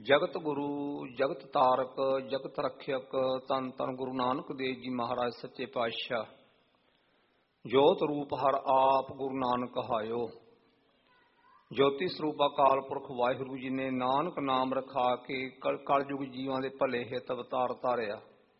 ਜਗਤ ਗੁਰੂ ਜਗਤ ਤਾਰਕ ਜਗਤ ਰੱਖਿਅਕ ਧੰਨ ਧੰਨ ਗੁਰੂ ਨਾਨਕ ਦੇਵ ਜੀ ਮਹਾਰਾਜ ਸੱਚੇ ਪਾਤਸ਼ਾਹ। ਜੋਤ ਰੂਪ ਹਰ ਆਪ ਗੁਰੂ ਨਾਨਕ ਹਾਇਓ। ਜੋਤੀ ਸਰੂਪ ਅਕਾਲ ਪੁਰਖ ਵਾਹਿਗੁਰੂ ਜੀ ਨੇ ਨਾਨਕ ਨਾਮ ਰਖਾ ਕੇ ਕਲਯੁਗ ਜੀਵਾਂ ਦੇ ਭਲੇ ਹਿਤ ਅਵਤਾਰ ਧਾਰਿਆ।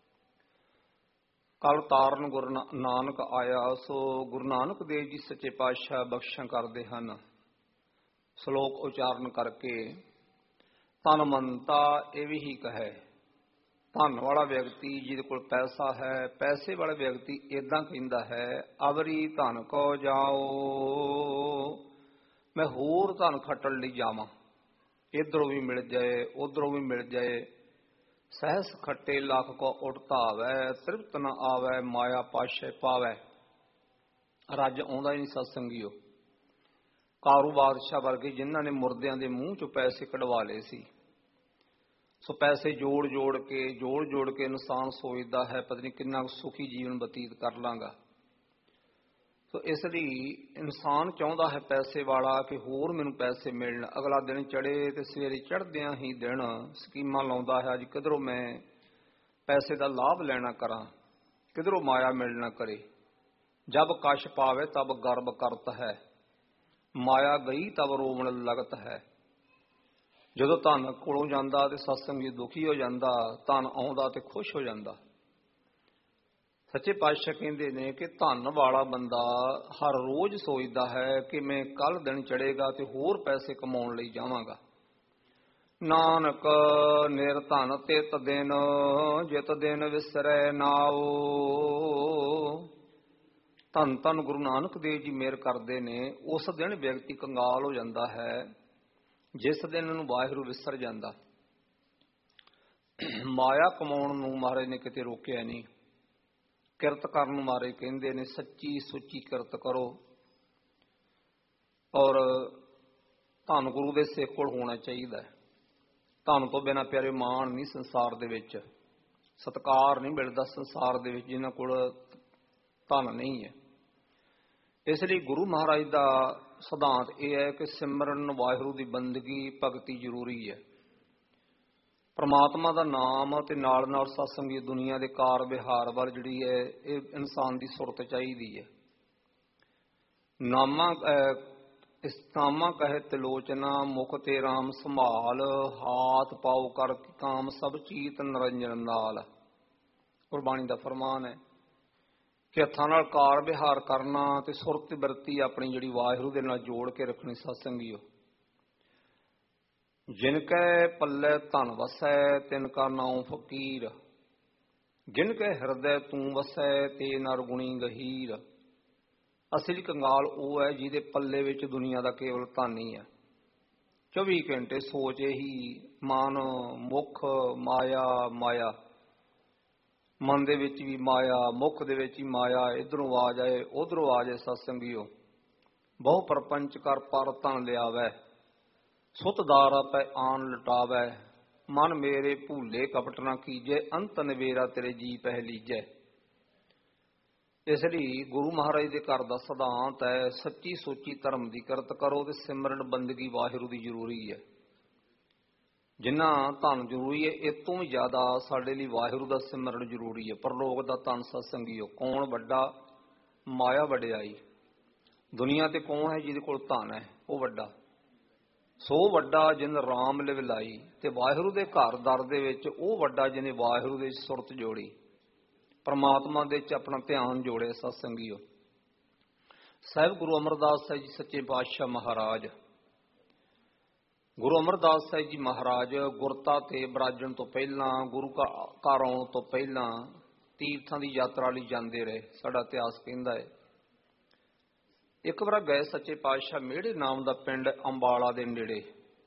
ਕਲ ਤਾਰਨ ਗੁਰੂ ਨਾਨਕ ਆਇਆ, ਸੋ ਗੁਰੂ ਨਾਨਕ ਦੇਵ ਜੀ ਸੱਚੇ ਪਾਤਸ਼ਾਹ ਬਖਸ਼ਾਂ ਕਰਦੇ ਹਨ। ਸ਼ਲੋਕ ਉਚਾਰਨ ਕਰਕੇ ਧਨ ਮੰਤਾ ਇਹ ਵੀ ਹੀ ਕਹੇ। ਧਨ ਵਾਲਾ ਵਿਅਕਤੀ ਜਿਹਦੇ ਕੋਲ ਪੈਸਾ ਹੈ, ਪੈਸੇ ਵਾਲਾ ਵਿਅਕਤੀ ਏਦਾਂ ਕਹਿੰਦਾ ਹੈ, ਅਵਰੀ ਧਨ ਕੋ ਜਾਓ, ਮੈਂ ਹੋਰ ਧਨ ਖੱਟਣ ਲਈ ਜਾਵਾਂ, ਇੱਧਰੋਂ ਵੀ ਮਿਲ ਜਾਏ ਉੱਧਰੋਂ ਵੀ ਮਿਲ ਜਾਏ। ਸਹਿਸ ਖੱਟੇ ਲੱਖ ਕੋ ਉਠਤਾ ਆਵੈ, ਤ੍ਰਿਪਤ ਨ ਆਵੈ ਮਾਇਆ ਪਾਸ਼ੇ ਪਾਵੈ। ਰੱਜ ਆਉਂਦਾ ਹੀ ਨਹੀਂ ਸਤਸੰਗੀਓ। ਕਾਰੂ ਬਾਦਸ਼ਾਹ ਵਰਗੇ ਜਿਨ੍ਹਾਂ ਨੇ ਮੁਰਦਿਆਂ ਦੇ ਮੂੰਹ ਚੋਂ ਪੈਸੇ ਕਢਵਾ ਲਏ ਸੀ, ਸੋ ਪੈਸੇ ਜੋੜ ਜੋੜ ਕੇ ਇਨਸਾਨ ਸੋਚਦਾ ਹੈ ਪਤਾ ਨਹੀਂ ਕਿੰਨਾ ਸੁਖੀ ਜੀਵਨ ਬਤੀਤ ਕਰ ਲਾਂਗਾ। ਸੋ ਇਸ ਲਈ ਇਨਸਾਨ ਚਾਹੁੰਦਾ ਹੈ ਪੈਸੇ ਵਾਲਾ ਕਿ ਹੋਰ ਮੈਨੂੰ ਪੈਸੇ ਮਿਲਣ। ਅਗਲਾ ਦਿਨ ਚੜੇ ਤੇ ਸਵੇਰੇ ਚੜ੍ਹਦਿਆਂ ਹੀ ਦਿਨ ਸਕੀਮਾਂ ਲਾਉਂਦਾ ਹੈ, ਅੱਜ ਕਿਧਰੋਂ ਮੈਂ ਪੈਸੇ ਦਾ ਲਾਭ ਲੈਣਾ ਕਰਾਂ, ਕਿਧਰੋਂ ਮਾਇਆ ਮਿਲਣਾ ਕਰੇ। ਜਬ ਕਸ਼ ਪਾਵੇ ਤਬ ਗਰਬ ਕਰਤ ਹੈ, ਮਾਇਆ ਗਈ ਤਬ ਰੋਵਣ ਲਗਤ ਹੈ। ਜਦੋਂ ਧਨ ਕੋਲੋਂ ਜਾਂਦਾ ਤੇ ਸਤਸੰਗੀ ਦੁਖੀ ਹੋ ਜਾਂਦਾ, ਧਨ ਆਉਂਦਾ ਤੇ ਖੁਸ਼ ਹੋ ਜਾਂਦਾ। ਸੱਚੇ ਪਾਤਸ਼ਾਹ ਕਹਿੰਦੇ ਨੇ ਕਿ ਧਨ ਵਾਲਾ ਬੰਦਾ ਹਰ ਰੋਜ਼ ਸੋਚਦਾ ਹੈ ਕਿ ਮੈਂ ਕੱਲ ਦਿਨ ਚੜ੍ਹੇਗਾ ਤੇ ਹੋਰ ਪੈਸੇ ਕਮਾਉਣ ਲਈ ਜਾਵਾਂਗਾ। ਨਾਨਕ ਨਿਰਧਨ ਤਿਤ ਦਿਨ, ਜਿਤ ਦਿਨ ਵਿਸਰੈ ਨਾਉ। ਧੰਨ ਧੰਨ ਗੁਰੂ ਨਾਨਕ ਦੇਵ ਜੀ ਮਿਹਰ ਕਰਦੇ ਨੇ, ਉਸ ਦਿਨ ਵਿਅਕਤੀ ਕੰਗਾਲ ਹੋ ਜਾਂਦਾ ਹੈ ਜਿਸ ਦਿਨ ਨੂੰ ਵਾਹਿਗੁਰੂ ਵਿਸਰ ਜਾਂਦਾ। ਮਾਇਆ ਕਮਾਉਣ ਨੂੰ ਮਹਾਰਾਜ ਨੇ ਕਿਤੇ ਰੋਕਿਆ ਨਹੀਂ। ਕਿਰਤ ਕਰਨ ਨੂੰ ਮਹਾਰਾਜ ਕਹਿੰਦੇ ਨੇ ਸੱਚੀ ਸੁੱਚੀ ਕਿਰਤ ਕਰੋ। ਔਰ ਧੰਨ ਗੁਰੂ ਦੇ ਸਿੱਖ ਕੋਲ ਹੋਣਾ ਚਾਹੀਦਾ ਹੈ। ਧੰਨ ਤੋਂ ਬਿਨਾਂ ਪਿਆਰੇ ਮਾਣ ਨਹੀਂ ਸੰਸਾਰ ਦੇ ਵਿੱਚ, ਸਤਿਕਾਰ ਨਹੀਂ ਮਿਲਦਾ ਸੰਸਾਰ ਦੇ ਵਿੱਚ ਜਿਨ੍ਹਾਂ ਕੋਲ ਧਨ ਨਹੀਂ ਹੈ। ਇਸ ਲਈ ਗੁਰੂ ਮਹਾਰਾਜ ਦਾ ਸਿਧਾਂਤ ਇਹ ਹੈ ਕਿ ਸਿਮਰਨ ਵਾਹਿਗੁਰੂ ਦੀ ਬੰਦਗੀ ਭਗਤੀ ਜ਼ਰੂਰੀ ਹੈ। ਪਰਮਾਤਮਾ ਦਾ ਨਾਮ ਅਤੇ ਨਾਲ ਨਾਲ ਸਤਸੰਗੀ ਦੁਨੀਆ ਦੇ ਕਾਰ ਵਿਹਾਰ ਵੱਲ ਜਿਹੜੀ ਹੈ ਇਹ ਇਨਸਾਨ ਦੀ ਸੁਰਤ ਚਾਹੀਦੀ ਹੈ। ਨਾਮਾ ਕਹੇ ਤਿਲੋਚਨਾ, ਮੁਖ ਤੇ ਰਾਮ ਸੰਭਾਲ, ਹਾਥ ਪਾਉ ਕਰ ਕਾਮ ਸਭ ਚੀਤ ਨਿਰੰਜਨ ਨਾਲ। ਗੁਰਬਾਣੀ ਦਾ ਫਰਮਾਨ ਹੈ ਕਿ ਹੱਥਾਂ ਨਾਲ ਕਾਰ ਵਿਹਾਰ ਕਰਨਾ ਤੇ ਸੁਰਤ ਬਿਰਤੀ ਆਪਣੀ ਜਿਹੜੀ ਵਾਹਿਗੁਰੂ ਦੇ ਨਾਲ ਜੋੜ ਕੇ ਰੱਖਣੀ। ਸਤਸੰਗੀਓ, ਜਿਨ ਕੈ ਪੱਲੇ ਧਨ ਵਸੈ ਤਿਨ ਕਾ ਨਾਉ ਫਕੀਰ, ਜਿਨ ਕੈ ਹਿਰਦੈ ਤੂੰ ਵਸੈ ਤੇ ਨਰ ਗੁਣੀ ਗਹੀਰ। ਅਸਲੀ ਕੰਗਾਲ ਉਹ ਹੈ ਜਿਹਦੇ ਪੱਲੇ ਵਿੱਚ ਦੁਨੀਆ ਦਾ ਕੇਵਲ ਧਨ ਹੀ ਹੈ। 24 ਘੰਟੇ ਸੋਚ ਇਹੀ ਮਨ ਮੁੱਖ ਮਾਇਆ, ਮਨ ਦੇ ਵਿੱਚ ਵੀ ਮਾਇਆ, ਮੁੱਖ ਦੇ ਵਿੱਚ ਹੀ ਮਾਇਆ, ਇੱਧਰੋਂ ਆ ਜਾਏ ਉੱਧਰੋਂ ਆ ਜਾਏ। ਸਤਸੰਗੀਓ, ਬਹੁ ਪਰਪੰਚ ਕਰ ਪਰ ਧਨ ਲਿਆਵੈ, ਸੁਤ ਦਾਰਾ ਪੈ ਆਨ ਲਟਾਵੈ। ਮਨ ਮੇਰੇ ਭੂਲੇ ਕਪਟ ਨਾ ਕੀਜੈ, ਅੰਤ ਨਵੇਰਾ ਤੇਰੇ ਜੀ ਪਹਿ ਲੀਜੈ। ਇਸ ਲਈ ਗੁਰੂ ਮਹਾਰਾਜ ਦੇ ਘਰ ਦਾ ਸਿਧਾਂਤ ਹੈ ਸੱਚੀ ਸੋਚੀ ਧਰਮ ਦੀ ਕਿਰਤ ਕਰੋ ਤੇ ਸਿਮਰਨ ਬੰਦਗੀ ਵਾਹਿਗੁਰੂ ਦੀ ਜ਼ਰੂਰੀ ਹੈ। ਜਿੰਨਾ ਧਨ ਜ਼ਰੂਰੀ ਹੈ, ਇਹ ਤੋਂ ਵੀ ਜ਼ਿਆਦਾ ਸਾਡੇ ਲਈ ਵਾਹਿਗੁਰੂ ਦਾ ਸਿਮਰਨ ਜ਼ਰੂਰੀ ਹੈ। ਪਰਲੋਕ ਦਾ ਧਨ ਸਤਸੰਗੀਓ, ਕੌਣ ਵੱਡਾ? ਮਾਇਆ ਵਡਿਆਈ। ਦੁਨੀਆ ਤੇ ਕੌਣ ਹੈ ਜਿਹਦੇ ਕੋਲ ਧਨ ਹੈ? ਉਹ ਵੱਡਾ। ਸੋ ਵੱਡਾ ਜਿਨ ਰਾਮ ਲਿਵ ਲਾਈ। ਤੇ ਵਾਹਿਗੁਰੂ ਦੇ ਘਰ ਦਰ ਦੇ ਵਿੱਚ ਉਹ ਵੱਡਾ ਜਿਹਨੇ ਵਾਹਿਗੁਰੂ ਦੇ ਸੁਰਤ ਜੋੜੀ, ਪਰਮਾਤਮਾ ਦੇ ਵਿੱਚ ਆਪਣਾ ਧਿਆਨ ਜੋੜਿਆ। ਸਤਸੰਗੀਓ, ਸਾਹਿਬ ਗੁਰੂ ਅਮਰਦਾਸ ਸਾਹਿਬ ਜੀ ਸੱਚੇ ਪਾਤਸ਼ਾਹ ਮਹਾਰਾਜ, ਗੁਰੂ ਅਮਰਦਾਸ ਸਾਹਿਬ ਜੀ ਮਹਾਰਾਜ ਗੁਰਤਾ ਤੇ ਬਰਾਜਣ ਤੋਂ ਪਹਿਲਾਂ, ਗੁਰੂ ਘਰ ਆਉਣ ਤੋਂ ਪਹਿਲਾਂ ਤੀਰਥਾਂ ਦੀ ਯਾਤਰਾ ਲਈ ਜਾਂਦੇ ਰਹੇ। ਸਾਡਾ ਇਤਿਹਾਸ ਕਹਿੰਦਾ ਹੈ ਇੱਕ ਵਾਰ ਗਏ ਸੱਚੇ ਪਾਤਸ਼ਾਹ ਮੇੜੇ ਨਾਮ ਦਾ ਪਿੰਡ ਅੰਬਾਲਾ ਦੇ ਨੇੜੇ।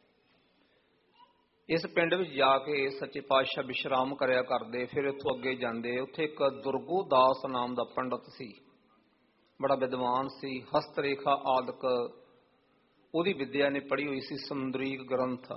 ਇਸ ਪਿੰਡ ਵਿੱਚ ਜਾ ਕੇ ਸੱਚੇ ਪਾਤਸ਼ਾਹ ਵਿਸ਼ਰਾਮ ਕਰਿਆ ਕਰਦੇ, ਫਿਰ ਇੱਥੋਂ ਅੱਗੇ ਜਾਂਦੇ। ਉੱਥੇ ਇੱਕ ਦੁਰਗੋ ਦਾਸ ਨਾਮ ਦਾ ਪੰਡਤ ਸੀ, ਬੜਾ ਵਿਦਵਾਨ ਸੀ, ਹਸਤ ਰੇਖਾ ਆਦਿਕ ਉਹਦੀ ਵਿਦਿਆ ਨੇ ਪੜ੍ਹੀ ਹੋਈ ਸੀ, ਸਮੁੰਦਰੀਕ ਗ੍ਰੰਥ।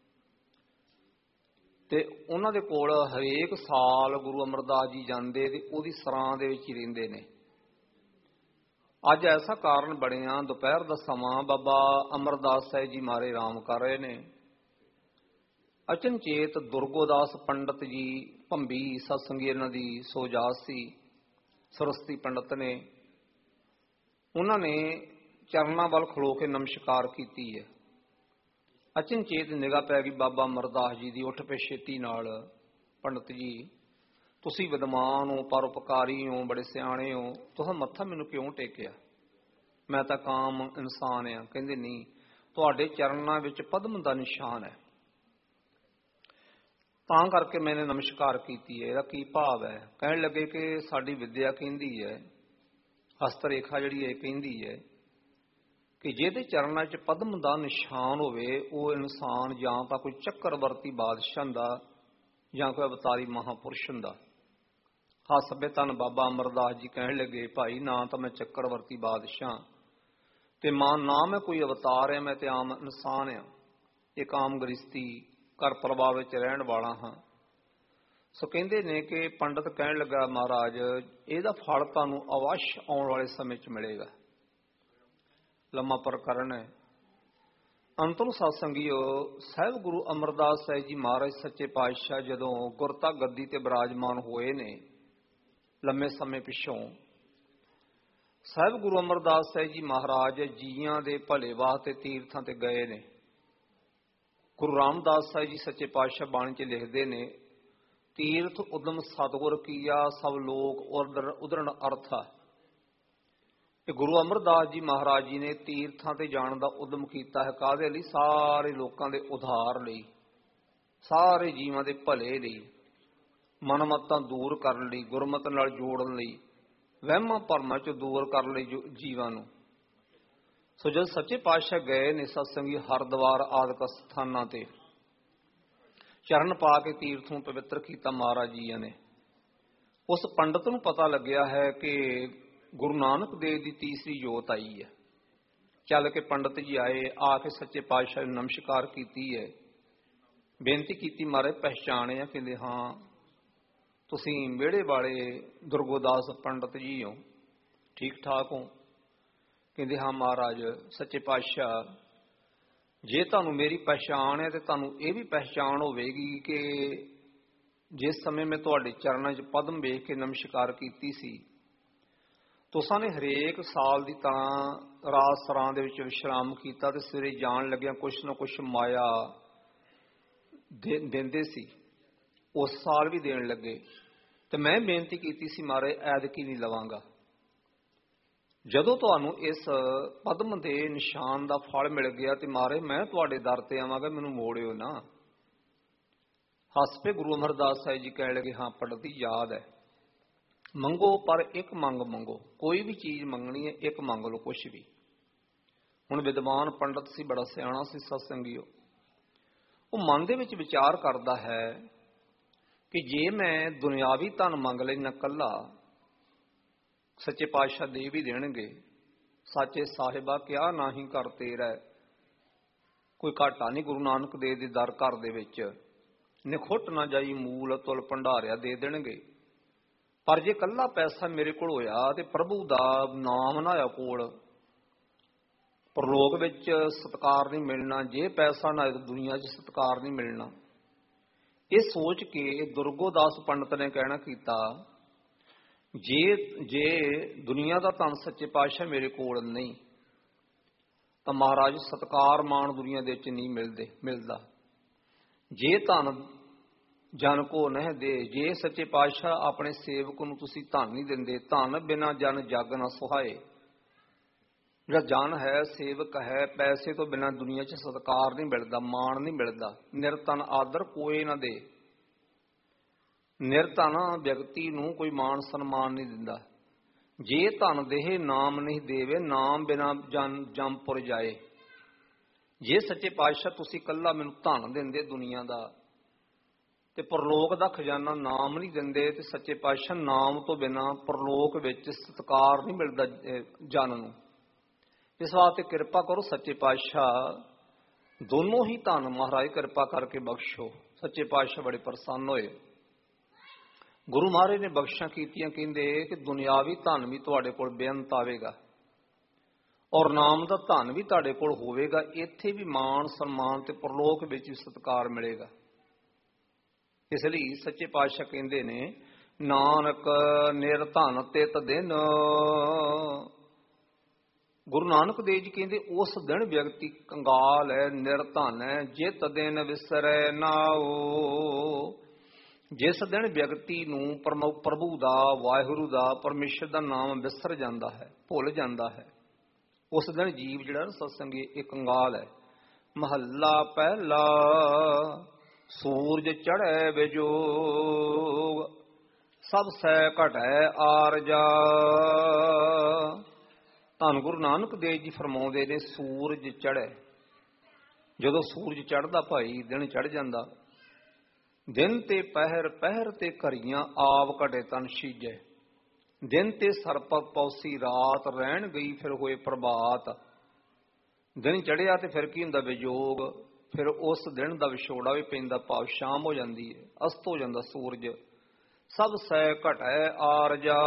ਤੇ ਉਹਨਾਂ ਦੇ ਕੋਲ ਹਰੇਕ ਸਾਲ ਗੁਰੂ ਅਮਰਦਾਸ ਜੀ ਜਾਂਦੇ ਤੇ ਉਹਦੀ ਸਰਾਂ ਦੇ ਵਿੱਚ ਹੀ ਰਹਿੰਦੇ ਨੇ। ਅੱਜ ਐਸਾ ਕਾਰਨ ਬਣਿਆ, ਦੁਪਹਿਰ ਦਾ ਸਮਾਂ, ਬਾਬਾ ਅਮਰਦਾਸ ਸਾਹਿਬ ਜੀ ਮਾਰੇ ਆਰਾਮ ਕਰ ਰਹੇ ਨੇ। ਅਚਨਚੇਤ ਦੁਰਗੋਦਾਸ ਪੰਡਤ ਜੀ ਭੰਬੀ ਸਤਸੰਗੀ ਇਹਨਾਂ ਦੀ ਸੋਜਾਤ ਸੀ। ਸਰਸਤੀ ਪੰਡਤ ਨੇ, ਉਹਨਾਂ ਨੇ ਚਰਨਾਂ ਵੱਲ ਖਲੋ ਕੇ ਨਮਸਕਾਰ ਕੀਤੀ ਹੈ। ਅਚਨਚੇਤ ਨਿਗਾਹ ਪੈ ਗਈ ਬਾਬਾ ਅਮਰਦਾਸ ਜੀ ਦੀ। ਉੱਠ ਪਏ ਛੇਤੀ ਨਾਲ, ਪੰਡਤ ਜੀ ਤੁਸੀਂ ਵਿਦਵਾਨ ਹੋ, ਪਰਉਪਕਾਰੀ ਹੋ, ਬੜੇ ਸਿਆਣੇ ਹੋ, ਤੁਸੀਂ ਮੱਥਾ ਮੈਨੂੰ ਕਿਉਂ ਟੇਕਿਆ? ਮੈਂ ਤਾਂ ਕਾਮ ਇਨਸਾਨ ਆ। ਕਹਿੰਦੇ ਨਹੀਂ, ਤੁਹਾਡੇ ਚਰਨਾਂ ਵਿੱਚ ਪਦਮ ਦਾ ਨਿਸ਼ਾਨ ਹੈ, ਤਾਂ ਕਰਕੇ ਮੈंने ਨਮਸਕਾਰ ਕੀਤੀ ਹੈ। ਇਹਦਾ ਕੀ ਭਾਵ ਹੈ? ਕਹਿਣ ਲੱਗੇ ਕਿ ਸਾਡੀ ਵਿਦਿਆ ਕਹਿੰਦੀ ਹੈ, ਹਸਤ ਰੇਖਾ ਜਿਹੜੀ ਹੈ ਕਹਿੰਦੀ ਹੈ ਕਿ ਜਿਹਦੇ ਚਰਨਾਂ 'ਚ ਪਦਮ ਦਾ ਨਿਸ਼ਾਨ ਹੋਵੇ ਉਹ ਇਨਸਾਨ ਜਾਂ ਤਾਂ ਕੋਈ ਚੱਕਰਵਰਤੀ ਬਾਦਸ਼ਾਹ ਦਾ ਜਾਂ ਕੋਈ ਅਵਤਾਰੀ ਮਹਾਂਪੁਰਸ਼ ਹੁੰਦਾ। ਹੱਸ ਪਏ ਧੰਨ ਬਾਬਾ ਅਮਰਦਾਸ ਜੀ। ਕਹਿਣ ਲੱਗੇ ਭਾਈ, ਨਾ ਤਾਂ ਮੈਂ ਚੱਕਰਵਰਤੀ ਬਾਦਸ਼ਾਹ ਤੇ ਨਾ ਮੈਂ ਕੋਈ ਅਵਤਾਰ ਹੈ, ਮੈਂ ਤੇ ਆਮ ਇਨਸਾਨ ਆ, ਇੱਕ ਆਮ ਗ੍ਰਸਤੀ ਘਰ ਪਰਿਵਾਰ ਵਿੱਚ ਰਹਿਣ ਵਾਲਾ ਹਾਂ। ਸੋ ਕਹਿੰਦੇ ਨੇ ਕਿ ਪੰਡਤ ਕਹਿਣ ਲੱਗਾ ਮਹਾਰਾਜ ਇਹਦਾ ਫਲ ਤੁਹਾਨੂੰ ਅਵਸ਼ ਆਉਣ ਵਾਲੇ ਸਮੇਂ 'ਚ ਮਿਲੇਗਾ। ਲੰਮਾ ਪ੍ਰਕਰਨ ਹੈ। ਅੰਤਮ ਸਤਸੰਗੀਓ, ਸਾਹਿਬ ਗੁਰੂ ਅਮਰਦਾਸ ਸਾਹਿਬ ਜੀ ਮਹਾਰਾਜ ਸੱਚੇ ਪਾਤਸ਼ਾਹ ਜਦੋਂ ਗੁਰਤਾ ਗੱਦੀ ਤੇ ਬਿਰਾਜਮਾਨ ਹੋਏ ਨੇ ਲੰਮੇ ਸਮੇਂ ਪਿੱਛੋਂ, ਸਾਹਿਬ ਗੁਰੂ ਅਮਰਦਾਸ ਸਾਹਿਬ ਜੀ ਮਹਾਰਾਜ ਜੀਆਂ ਦੇ ਭਲੇ ਵਾਸਤੇ ਤੀਰਥਾਂ ਤੇ ਗਏ ਨੇ। ਗੁਰੂ ਰਾਮਦਾਸ ਸਾਹਿਬ ਜੀ ਸੱਚੇ ਪਾਤਸ਼ਾਹ ਬਾਣੀ 'ਚ ਲਿਖਦੇ ਨੇ, ਤੀਰਥ ਉਦਮ ਸਤਿਗੁਰ ਕੀਆ ਸਭ ਲੋਕ ਉਦਰਨ ਅਰਥਾ। ਕਿ ਗੁਰੂ ਅਮਰਦਾਸ ਜੀ ਮਹਾਰਾਜ ਜੀ ਨੇ ਤੀਰਥਾਂ ਤੇ ਜਾਣ ਦਾ ਉਦਮ ਕੀਤਾ ਹੈ। ਕਾਹਦੇ ਲਈ? ਸਾਰੇ ਲੋਕਾਂ ਦੇ ਉਧਾਰ ਲਈ, ਸਾਰੇ ਜੀਵਾਂ ਦੇ ਭਲੇ ਲਈ, ਮਨਮਤਾਂ ਦੂਰ ਕਰਨ ਲਈ, ਗੁਰਮਤ ਨਾਲ ਜੋੜਨ ਲਈ, ਵਹਿਮਾਂ ਭਰਮਾਂ ਚੋਂ ਦੂਰ ਕਰਨ ਲਈ ਜੀਵਾਂ ਨੂੰ। ਸੋ ਜਦ ਸੱਚੇ ਪਾਤਸ਼ਾਹ ਗਏ ਨੇ ਸਤਸੰਗੀ ਹਰਿਦੁਆਰ ਆਦਿਕ ਸਥਾਨਾਂ ਤੇ ਚਰਨ ਪਾ ਕੇ ਤੀਰਥ ਨੂੰ ਪਵਿੱਤਰ ਕੀਤਾ ਮਹਾਰਾਜ ਜੀ ਨੇ। ਉਸ ਪੰਡਤ ਨੂੰ ਪਤਾ ਲੱਗਿਆ ਹੈ ਕਿ ਗੁਰੂ ਨਾਨਕ ਦੇਵ ਦੀ ਤੀਸਰੀ ਜੋਤ ਆਈ ਹੈ। ਚੱਲ ਕੇ ਪੰਡਤ ਜੀ ਆਏ, ਆ ਕੇ ਸੱਚੇ ਪਾਤਸ਼ਾਹ ਨੂੰ ਨਮਸਕਾਰ ਕੀਤੀ ਹੈ, ਬੇਨਤੀ ਕੀਤੀ ਮਹਾਰਾਜ ਪਹਿਚਾਣਿਆ? ਕਹਿੰਦੇ ਹਾਂ, ਤੁਸੀਂ ਵਿਹੜੇ ਵਾਲੇ ਦੁਰਗੋਦਾਸ ਪੰਡਤ ਜੀ ਹੋ, ਠੀਕ ਠਾਕ ਹੋ? ਕਹਿੰਦੇ ਹਾਂ ਮਹਾਰਾਜ ਸੱਚੇ ਪਾਤਸ਼ਾਹ, ਜੇ ਤੁਹਾਨੂੰ ਮੇਰੀ ਪਹਿਚਾਣ ਹੈ ਤੇ ਤੁਹਾਨੂੰ ਇਹ ਵੀ ਪਹਿਚਾਣ ਹੋਵੇਗੀ ਕਿ ਜਿਸ ਸਮੇਂ ਮੈਂ ਤੁਹਾਡੇ ਚਰਨਾਂ 'ਚ ਪਦਮ ਵੇਖ ਕੇ ਨਮਸਕਾਰ ਕੀਤੀ ਸੀ, ਤੁਸਾਂ ਨੇ ਹਰੇਕ ਸਾਲ ਦੀ ਤਰ੍ਹਾਂ ਰਾਤ ਸਰਾਂ ਦੇ ਵਿੱਚ ਵਿਸ਼ਰਾਮ ਕੀਤਾ ਤੇ ਸਵੇਰੇ ਜਾਣ ਲੱਗਿਆ ਕੁਛ ਨਾ ਕੁਛ ਮਾਇਆ ਦਿੰਦੇ ਸੀ। ਉਸ ਸਾਲ ਵੀ ਦੇਣ ਲੱਗੇ ਤੇ ਮੈਂ ਬੇਨਤੀ ਕੀਤੀ ਸੀ ਮਹਾਰਾਜ ਐਤਕੀ ਨਹੀਂ ਲਵਾਂਗਾ। ਜਦੋਂ ਤੁਹਾਨੂੰ ਇਸ ਪਦਮ ਦੇ ਨਿਸ਼ਾਨ ਦਾ ਫਲ ਮਿਲ ਗਿਆ ਤੇ ਮਹਾਰਾਜ ਮੈਂ ਤੁਹਾਡੇ ਦਰ ਤੇ ਆਵਾਂਗਾ, ਮੈਨੂੰ ਮੋੜਿਓ ਨਾ। ਹੱਸ ਪਏ ਗੁਰੂ ਅਮਰਦਾਸ ਸਾਹਿਬ ਜੀ। ਕਹਿਣ ਲੱਗੇ ਹਾਂ ਪੰਡਤ ਜੀ, ਯਾਦ ਹੈ, ਮੰਗੋ ਪਰ ਇੱਕ ਮੰਗ ਮੰਗੋ, ਕੋਈ ਵੀ ਚੀਜ਼ ਮੰਗਣੀ ਹੈ ਇੱਕ ਮੰਗ ਲਓ, ਕੁਛ ਵੀ। ਹੁਣ ਵਿਦਵਾਨ ਪੰਡਤ ਸੀ, ਬੜਾ ਸਿਆਣਾ ਸੀ ਸਤਸੰਗੀਓ। ਉਹ ਮਨ ਦੇ ਵਿੱਚ ਵਿਚਾਰ ਕਰਦਾ ਹੈ ਕਿ ਜੇ ਮੈਂ ਦੁਨਿਆਵੀ ਧਨ ਮੰਗ ਲੈਣਾ ਕੱਲਾ, ਸੱਚੇ ਪਾਤਸ਼ਾਹ ਦੇ ਵੀ ਦੇਣਗੇ। ਸਾਚੇ ਸਾਹਿਬਾ ਕਿਆ ਨਾਹੀਂ ਕਰ ਤੇਰਾ, ਕੋਈ ਘਾਟਾ ਨਹੀਂ ਗੁਰੂ ਨਾਨਕ ਦੇਵ ਦੇ ਦਰ ਘਰ ਦੇ ਵਿੱਚ। ਨਿਖੁੱਟ ਨਾ ਜਾਈ ਮੂਲ ਤੁਲ ਭੰਡਾਰਿਆ ਦੇ ਦੇਣਗੇ। ਪਰ ਜੇ ਕੱਲਾ ਪੈਸਾ ਮੇਰੇ ਕੋਲ ਹੋਇਆ ਤੇ ਪ੍ਰਭੂ ਦਾ ਨਾਮ ਨਾ ਹੋਇਆ ਕੋਲ, ਪਰਲੋਕ ਵਿੱਚ ਸਤਿਕਾਰ ਨਹੀਂ ਮਿਲਣਾ। ਜੇ ਪੈਸਾ ਨਾ ਹੋਇਆ ਤਾਂ ਦੁਨੀਆ 'ਚ ਸਤਿਕਾਰ ਨਹੀਂ ਮਿਲਣਾ। ਇਹ ਸੋਚ ਕੇ ਦੁਰਗੋਦਾਸ ਪੰਡਤ ਨੇ ਕਹਿਣਾ ਕੀਤਾ, ਜੇ ਦੁਨੀਆ ਦਾ ਧਨ ਸੱਚੇ ਪਾਤਸ਼ਾਹ ਮੇਰੇ ਕੋਲ ਨਹੀਂ ਤਾਂ ਮਹਾਰਾਜ ਸਤਿਕਾਰ ਮਾਣ ਦੁਨੀਆ ਦੇ ਵਿੱਚ ਨਹੀਂ ਮਿਲਦਾ। ਜੇ ਧਨ ਜਨ ਕੋ ਨਹਿ ਦੇ, ਜੇ ਸੱਚੇ ਪਾਤਸ਼ਾਹ ਆਪਣੇ ਸੇਵਕ ਨੂੰ ਤੁਸੀਂ ਧਨ ਨਹੀਂ ਦਿੰਦੇ, ਧਨ ਬਿਨਾਂ ਜਨ ਜਗ ਨਾ ਸੁਹਾਏ। ਜਿਹੜਾ ਜਨ ਹੈ, ਸੇਵਕ ਹੈ, ਪੈਸੇ ਤੋਂ ਬਿਨਾਂ ਦੁਨੀਆ 'ਚ ਸਤਿਕਾਰ ਨਹੀਂ ਮਿਲਦਾ, ਮਾਣ ਨਹੀਂ ਮਿਲਦਾ। ਨਿਰਧਨ ਆਦਰ ਕੋਈ ਨਾ ਦੇ। ਨਿਰਧਨ ਵਿਅਕਤੀ ਨੂੰ ਕੋਈ ਮਾਣ ਸਨਮਾਨ ਨਹੀਂ ਦਿੰਦਾ। ਜੇ ਧਨ ਦੇਹ ਨਾਮ ਨਹੀਂ ਦੇਵੇ, ਨਾਮ ਬਿਨਾਂ ਜੰਮਪੁਰ ਜਾਏ। ਜੇ ਸੱਚੇ ਪਾਤਸ਼ਾਹ ਤੁਸੀਂ ਇਕੱਲਾ ਮੈਨੂੰ ਧਨ ਦਿੰਦੇ ਦੁਨੀਆ ਦਾ ਤੇ ਪਰਲੋਕ ਦਾ ਖਜ਼ਾਨਾ ਨਾਮ ਨਹੀਂ ਦਿੰਦੇ, ਤੇ ਸੱਚੇ ਪਾਤਸ਼ਾਹ ਨਾਮ ਤੋਂ ਬਿਨਾਂ ਪਰਲੋਕ ਵਿੱਚ ਸਤਿਕਾਰ ਨਹੀਂ ਮਿਲਦਾ ਜਨ ਨੂੰ। ਇਸ ਵਾਸਤੇ ਕਿਰਪਾ ਕਰੋ ਸੱਚੇ ਪਾਤਸ਼ਾਹ, ਦੋਨੋਂ ਹੀ ਧਨ ਮਹਾਰਾਜ ਕਿਰਪਾ ਕਰਕੇ ਬਖਸ਼ੋ। ਸੱਚੇ ਪਾਤਸ਼ਾਹ ਬੜੇ ਪ੍ਰਸੰਨ ਹੋਏ। ਗੁਰੂ ਮਹਾਰਾਜ ਨੇ ਬਖਸ਼ਾਂ ਕੀਤੀਆਂ। ਕਹਿੰਦੇ ਕਿ ਦੁਨਿਆਵੀ ਧਨ ਵੀ ਤੁਹਾਡੇ ਕੋਲ ਬੇਅੰਤ ਆਵੇਗਾ ਔਰ ਨਾਮ ਦਾ ਧਨ ਵੀ ਤੁਹਾਡੇ ਕੋਲ ਹੋਵੇਗਾ। ਇੱਥੇ ਵੀ ਮਾਣ ਸਨਮਾਨ ਤੇ ਪਰਲੋਕ ਵਿੱਚ ਵੀ ਸਤਿਕਾਰ ਮਿਲੇਗਾ। ਇਸ ਲਈ ਸੱਚੇ ਪਾਤਸ਼ਾਹ ਕਹਿੰਦੇ ਨੇ, ਨਾਨਕ ਨਿਰਧਨ ਤਿਤ ਦਿਨ। ਗੁਰੂ ਨਾਨਕ ਦੇਵ ਜੀ ਕਹਿੰਦੇ ਉਸ ਦਿਨ ਵਿਅਕਤੀ ਕੰਗਾਲ ਹੈ, ਨਿਰਧਨ ਹੈ। ਜਿਤ ਦਿਨ ਵਿਸਰੈ ਨਾਉ। ਜਿਸ ਦਿਨ ਵਿਅਕਤੀ ਨੂੰ ਪ੍ਰਭੂ ਦਾ, ਵਾਹਿਗੁਰੂ ਦਾ, ਪਰਮੇਸ਼ਰ ਦਾ ਨਾਮ ਵਿਸਰ ਜਾਂਦਾ ਹੈ, ਭੁੱਲ ਜਾਂਦਾ ਹੈ, ਉਸ ਦਿਨ ਜੀਵ ਜਿਹੜਾ ਸਤਸੰਗੀ ਇਹ ਕੰਗਾਲ ਹੈ। ਮਹੱਲਾ ਪਹਿਲਾ। ਸੂਰਜ ਚੜ੍ਹੈ ਵਿਜੋਗ, ਸਭ ਸੈ ਘਟੈ ਆਰਜਾ। ਧੰਨ ਗੁਰੂ ਨਾਨਕ ਦੇਵ ਜੀ ਫਰਮਾਉਂਦੇ ਨੇ, ਸੂਰਜ ਚੜ੍ਹੈ। ਜਦੋਂ ਸੂਰਜ ਚੜ੍ਹਦਾ ਭਾਈ, ਦਿਨ ਚੜ੍ਹ ਜਾਂਦਾ। ਦਿਨ ਤੇ ਪਹਿਰ, ਪਹਿਰ ਤੇ ਘੜੀਆਂ, ਆਵ ਘਟੇ ਤਨ ਸੀਜੈ। ਦਿਨ ਤੇ ਸਰਪਤ ਪੌਸੀ ਰਾਤ, ਰਹਿਣ ਗਈ ਫਿਰ ਹੋਏ ਪ੍ਰਭਾਤ। ਦਿਨ ਚੜ੍ਹਿਆ ਤੇ ਫਿਰ ਕੀ ਹੁੰਦਾ? ਵਿਜੋਗ। ਫਿਰ ਉਸ ਦਿਨ ਦਾ ਵਿਛੋੜਾ ਵੀ ਪੈਂਦਾ, ਭਾਵ ਸ਼ਾਮ ਹੋ ਜਾਂਦੀ ਹੈ, ਅਸਤ ਹੋ ਜਾਂਦਾ ਸੂਰਜ। ਸਭ ਸੈ ਘਟੈ ਆਰਜਾ।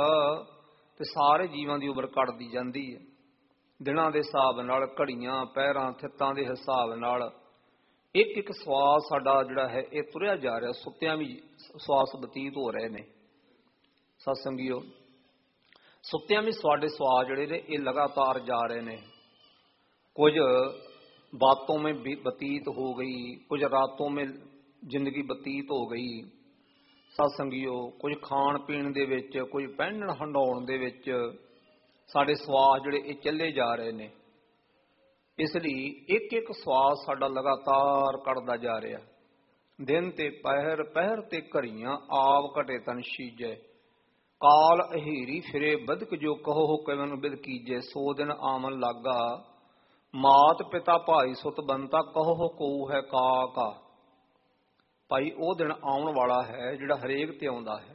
ਤੇ ਸਾਰੇ ਜੀਵਾਂ ਦੀ ਉਮਰ ਘਟਦੀ ਜਾਂਦੀ ਹੈ ਦਿਨਾਂ ਦੇ ਹਿਸਾਬ ਨਾਲ, ਘੜੀਆਂ, ਪਹਿਰਾਂ, ਥਿੱਤਾਂ ਦੇ ਹਿਸਾਬ ਨਾਲ। ਇੱਕ ਇੱਕ ਸਵਾਸ ਸਾਡਾ ਜਿਹੜਾ ਹੈ ਇਹ ਤੁਰਿਆ ਜਾ ਰਿਹਾ। ਸੁੱਤਿਆਂ ਵੀ ਸਵਾਸ ਬਤੀਤ ਹੋ ਰਹੇ ਨੇ ਸਤਸੰਗੀਓ। ਸੁੱਤਿਆਂ ਵੀ ਸਾਡੇ ਸਵਾਸ ਜਿਹੜੇ ਨੇ ਇਹ ਲਗਾਤਾਰ ਜਾ ਰਹੇ ਨੇ। ਕੁਝ ਬਾਤੋਂ में बतीत हो गई, कुछ रातों में जिंदगी बतीत हो गई सत्संगियो। कुछ खाण पीण दे विच, कुछ पहनण हंडाउण दे विच साडे सवास जिहड़े ये चले जा रहे ने। इसलिए एक एक सवास साडा लगातार कटदा जा रहा। दिन ते पहर, पहर ते घड़ियां, आव घटे तन सीजै। काल अहीरी फिरे बदक, जो कहो कवन बिद कीजै। सो दिन आमन लागा, ਮਾਤ ਪਿਤਾ ਭਾਈ ਸੁਤ ਬੰਤਾ, ਕਹੋ ਕੋ ਹੈ ਕਾਕਾ। ਭਾਈ ਉਹ ਦਿਨ ਆਉਣ ਵਾਲਾ ਹੈ ਜਿਹੜਾ ਹਰੇਕ ਤੇ ਆਉਂਦਾ ਹੈ।